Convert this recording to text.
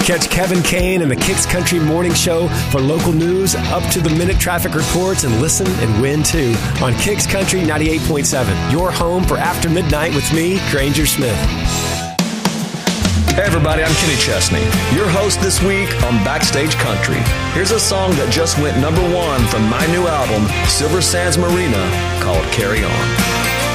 Catch Kevin Kane and the Kicks Country Morning Show for local news, up-to-the-minute traffic reports, and listen and win, too, on Kicks Country 98.7, your home for After Midnight with me, Granger Smith. Hey everybody, I'm Kenny Chesney, your host this week on Backstage Country. Here's a song that just went #1 from my new album, Silver Sands Marina, called Carry On.